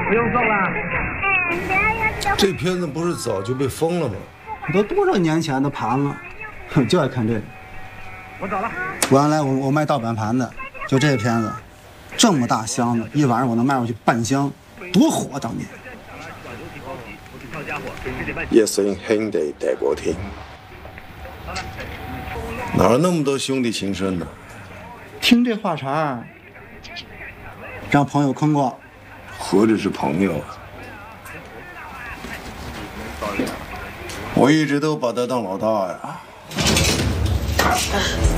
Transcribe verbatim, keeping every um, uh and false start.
不用送了。 这片子不是早就被封了吗？ 都多少年前的盘了，就爱看这个。 我走了。 原来我我卖盗版盘的，就这片子，这么大箱子，一晚上我能卖出去半箱，多火当年。 一聲兄弟大過天，哪有那麼多兄弟情深呢？ 听这话茬，让朋友坑过， 何止是朋友啊！我一直都把他当老大呀。